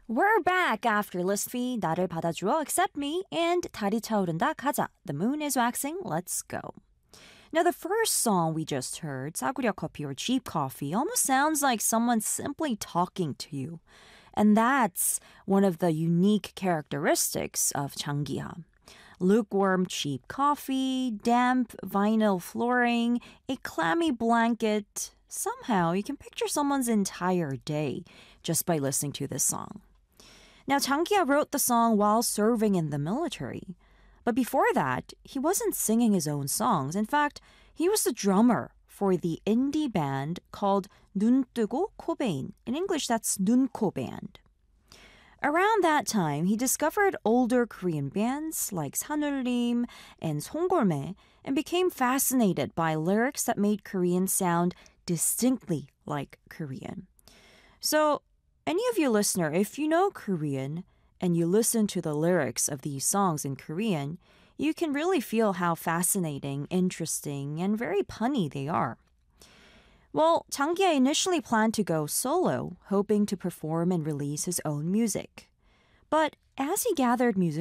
We're back after Listfee, 나를 받아주어, accept me, and 달이 차오른다, 가자. The moon is waxing, let's go. Now, the first song we just heard, 싸구려 coffee or cheap coffee, almost sounds like someone simply talking to you. And that's one of the unique characteristics of 장기하. Lukewarm cheap coffee, damp vinyl flooring, a clammy blanket. Somehow you can picture someone's entire day just by listening to this song. Now, 장기하 wrote the song while serving in the military. But before that, he wasn't singing his own songs. In fact, he was the drummer for the indie band called 눈 뜨고 코베인. In English, that's 눈코 band. Around that time, he discovered older Korean bands like 산울림 and 송골매 and became fascinated by lyrics that made Korean sound distinctly like Korean. So, any of you listener, if you know Korean and you listen to the lyrics of these songs in Korean, you can really feel how fascinating, interesting, and very punny they are. Well, 장기하 initially planned to go solo, hoping to perform and release his own music. But as he gathered musicians,